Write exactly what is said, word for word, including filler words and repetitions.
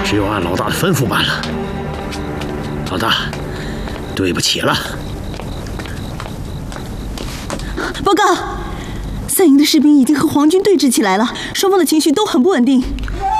只有按老大的吩咐办了。老大，对不起了。 报告，三营的士兵已经和皇军对峙起来了，双方的情绪都很不稳定。